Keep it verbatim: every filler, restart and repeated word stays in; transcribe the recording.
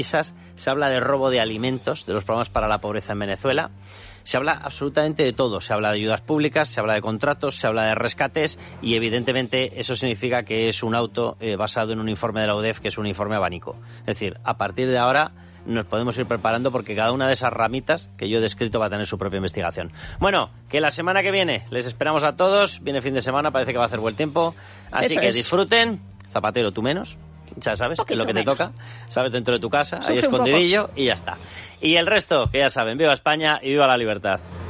se habla de robo de alimentos, de los programas para la pobreza en Venezuela. Se habla absolutamente de todo. Se habla de ayudas públicas, se habla de contratos, se habla de rescates y, evidentemente, eso significa que es un auto eh, basado en un informe de la U D E F, que es un informe abanico. Es decir, a partir de ahora nos podemos ir preparando porque cada una de esas ramitas que yo he descrito va a tener su propia investigación. Bueno, que la semana que viene les esperamos a todos. Viene fin de semana, parece que va a hacer buen tiempo. Así Eso que es. disfruten. Zapatero, tú menos. Ya sabes, que es lo que menos. te toca. Sabes, dentro de tu casa, Sufre ahí escondidillo y ya está. Y el resto, que ya saben, viva España y viva la libertad.